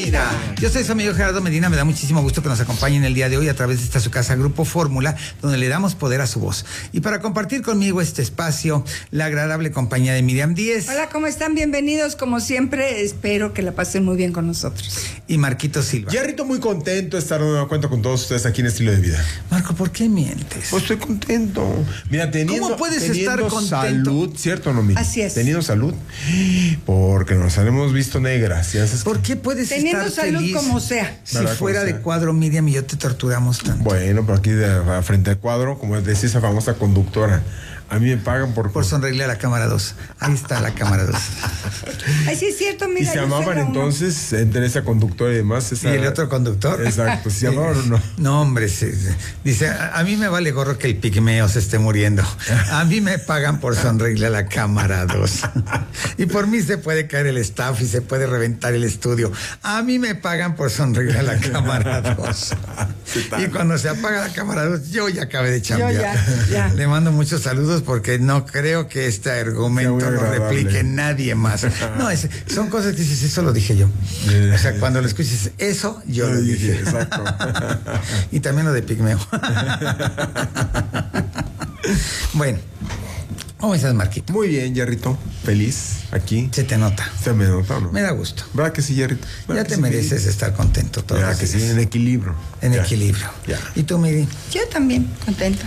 vida. Yo soy su amigo Gerardo Medina, me da muchísimo gusto que nos acompañen el día de hoy a través de esta su casa Grupo Fórmula, donde le damos poder a su voz. Y para compartir conmigo este espacio, la agradable compañía de Miriam Díez. Hola, ¿cómo están? Bienvenidos, como siempre, espero que la pasen muy bien con nosotros. Y Marquito Silva. Yarrito, muy contento de estar de nueva cuenta con todos ustedes aquí en Estilo de Vida. Marco, ¿por qué mientes? Pues estoy contento. Mira, ¿Cómo puedes estar contento? Salud, ¿cierto o no, Miriam? Así es. Teniendo salud, porque nos hemos visto negras. ¿Por qué puedes Teniendo estar salud feliz como sea? si ¿Verdad? fuera Como de sea. cuadro Miriam y yo te torturamos tanto? Bueno, pero aquí frente al cuadro, como decía esa famosa conductora, a mí me pagan Por sonreírle a la cámara 2. Ahí está la cámara 2. Ay, sí es cierto, mira. Y se yo llamaban soy la uno. entonces, entre esa conductora y demás. ¿Y el otro conductor? Exacto, ¿se llamaban o no? No, hombre, dice, a mí me vale gorro que el pigmeo se esté muriendo. A mí me pagan por sonreírle a la cámara 2. Y por mí se puede caer el staff y se puede reventar el estudio. A mí me pagan por sonreírle a la cámara 2. Y cuando se apaga la cámara 2, yo ya acabé de chambear. Yo ya. Le mando muchos saludos porque no creo que este argumento lo replique nadie más. No, son cosas que dices, eso lo dije yo. O sea, cuando lo escuches, eso yo lo dije. Exacto. Y también lo de pigmeo. Bueno, ¿cómo estás, Marquito? Muy bien, Yarrito. Feliz aquí. Se te nota. ¿Se me nota o no? Me da gusto. ¿Verdad que sí, Yarrito? Ya te mereces estar contento todo. ¿Verdad que sí? En equilibrio. En Ya. equilibrio. Ya. ¿Y tú, Miri? Yo también, contenta.